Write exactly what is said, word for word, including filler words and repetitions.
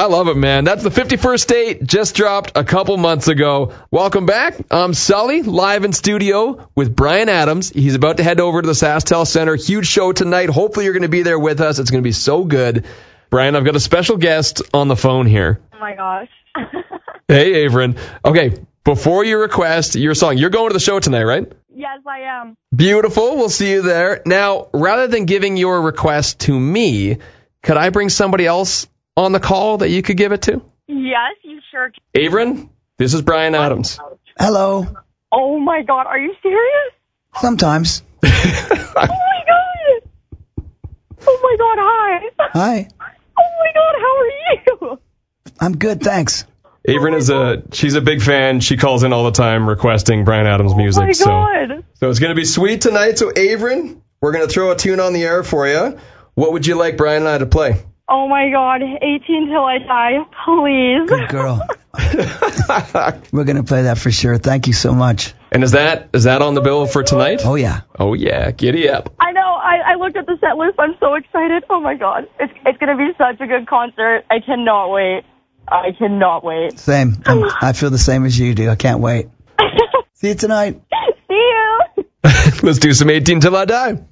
I love it, man. That's the fifty-first Date, just dropped a couple months ago. Welcome back. I'm Sully, live in studio with Bryan Adams. He's about to head over to the SaskTel Center. Huge show tonight. Hopefully you're going to be there with us. It's going to be so good. Bryan, I've got a special guest on the phone here. Oh, my gosh. Hey, Averin. Okay, before you request your song, you're going to the show tonight, right? Yes, I am. Beautiful. We'll see you there. Now, rather than giving your request to me, could I bring somebody else on the call that you could give it to? Yes, you sure can. Averin, this is Bryan Adams. Hello. Oh, my God. Are you serious? Sometimes. Oh, my God. Oh, my God. Hi. Hi. Oh, my God. How are you? I'm good, thanks. Averin is a, she's a big fan. She calls in all the time requesting Bryan Adams music. Oh, my so, God. so it's going to be sweet tonight. So, Averin, we're going to throw a tune on the air for you. What would you like Bryan and I to play? Oh, my God. eighteen till I die. Please. Good girl. We're going to play that for sure. Thank you so much. And is that is that on the bill for tonight? Oh, yeah. Oh, yeah. Giddy up. I know. I, I looked at the set list. I'm so excited. Oh, my God. It's, it's going to be such a good concert. I cannot wait. I cannot wait. Same. I'm, I feel the same as you do. I can't wait. See you tonight. See you. Let's do some eighteen till I die.